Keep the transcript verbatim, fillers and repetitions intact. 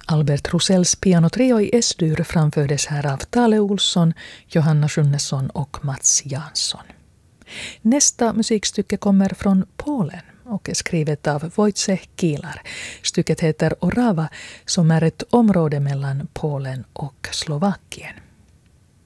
Albert Rosells pianotrio i S-dur framfördes här av Tale Olsson, Johanna Sjunnesson och Mats Jansson. Nästa musikstycke kommer från Polen och är skrivet av Wojciech Kilar. Stycket heter Orava, som är ett område mellan Polen och Slovakien.